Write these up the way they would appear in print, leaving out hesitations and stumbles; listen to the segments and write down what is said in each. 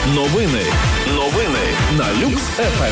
Новини на Люкс ФМ.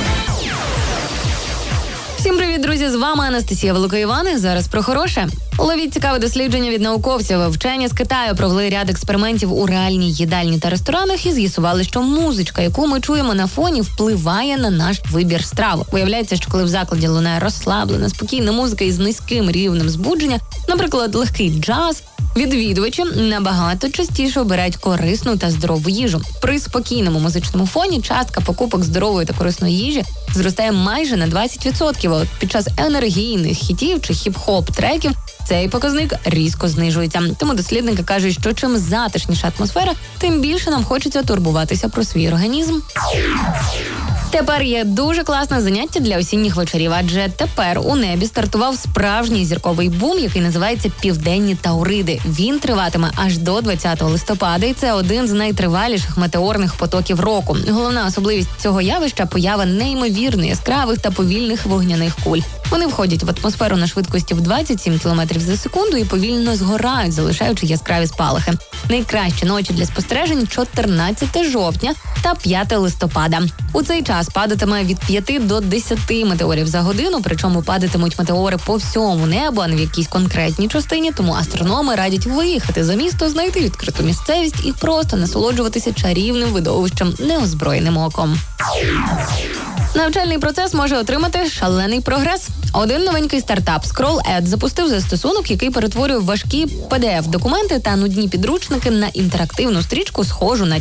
Всім привіт, друзі! З вами Анастасія Великоїван. Зараз про хороше. Ловіть цікаве дослідження від науковців. Вчені з Китаю провели ряд експериментів у реальній їдальні та ресторанах і з'ясували, що музичка, яку ми чуємо на фоні, впливає на наш вибір страв. Виявляється, що коли в закладі лунає розслаблена, спокійна музика із низьким рівнем збудження, наприклад, легкий джаз, відвідувачі набагато частіше обирають корисну та здорову їжу. При спокійному музичному фоні частка покупок здорової та корисної їжі зростає майже на 20%, а от під час енергійних хітів чи хіп-хоп треків цей показник різко знижується. Тому дослідники кажуть, що чим затишніша атмосфера, тим більше нам хочеться турбуватися про свій організм. Тепер є дуже класне заняття для осінніх вечорів, адже тепер у небі стартував справжній зірковий бум, який називається «Південні Тауриди». Він триватиме аж до 20 листопада, і це один з найтриваліших метеорних потоків року. Головна особливість цього явища – поява неймовірно яскравих та повільних вогняних куль. Вони входять в атмосферу на швидкості в 27 км за секунду і повільно згорають, залишаючи яскраві спалахи. Найкращі ночі для спостережень – 14 жовтня та 5 листопада. У цей час падатиме від 5 до 10 метеорів за годину, причому падатимуть метеори по всьому небу, а не в якійсь конкретній частині, тому астрономи радять виїхати за місто, знайти відкриту місцевість і просто насолоджуватися чарівним видовищем неозброєним оком. Навчальний процес може отримати шалений прогрес. Один новенький стартап ScrollEd запустив застосунок, який перетворює важкі PDF-документи та нудні підручники на інтерактивну стрічку, схожу на